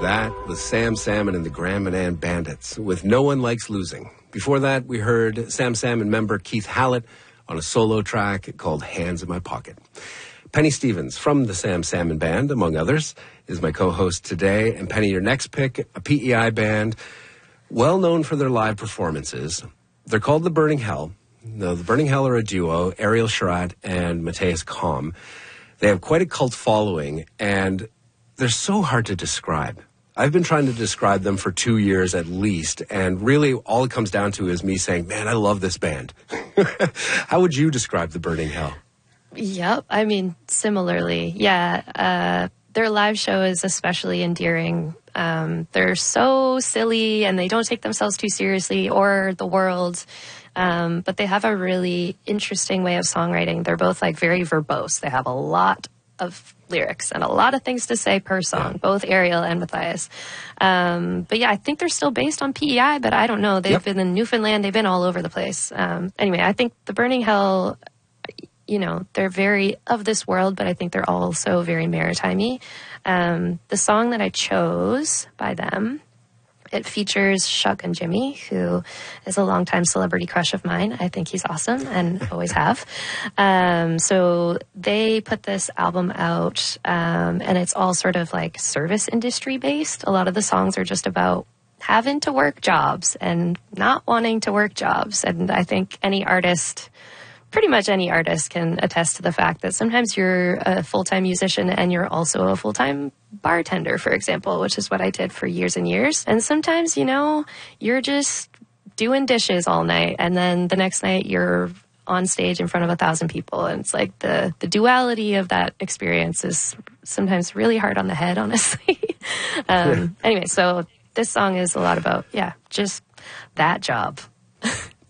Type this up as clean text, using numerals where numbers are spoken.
That was Sam Salmon and the Grand Manan Bandits with No One Likes Losing. Before that, we heard Sam Salmon member Keith Hallett on a solo track called Hands in My Pocket. Penny Stevens from the Sam Salmon Band, among others, is my co-host today. And Penny, your next pick, a PEI band, well known for their live performances. They're called The Burning Hell. No, The Burning Hell are a duo, Ariel Sharat and Matthias Kalm. They have quite a cult following, and they're so hard to describe. I've been trying to describe them for 2 years at least, and really all it comes down to is me saying, man, I love this band. How would you describe The Burning Hell? Yep, I mean, similarly. Yeah, their live show is especially endearing. They're so silly, and they don't take themselves too seriously or the world, but they have a really interesting way of songwriting. They're both like very verbose. They have a lot of lyrics and a lot of things to say per song, both Ariel and Matthias. But yeah, I think they're still based on PEI, but I don't know. They've been in Newfoundland. They've been all over the place. Anyway, I think The Burning Hell, you know, they're very of this world, but I think they're also very maritime-y. The song that I chose by them, it features Chuck and Jimmy, who is a longtime celebrity crush of mine. I think he's awesome and always have. So they put this album out, and it's all sort of like service industry based. A lot of the songs are just about having to work jobs and not wanting to work jobs. And I think pretty much any artist can attest to the fact that sometimes you're a full-time musician and you're also a full-time bartender, for example, which is what I did for years and years. And sometimes, you know, you're just doing dishes all night, and then the next night you're on stage in front of 1,000 people. And it's like the duality of that experience is sometimes really hard on the head, honestly. Anyway, so this song is a lot about, just that job.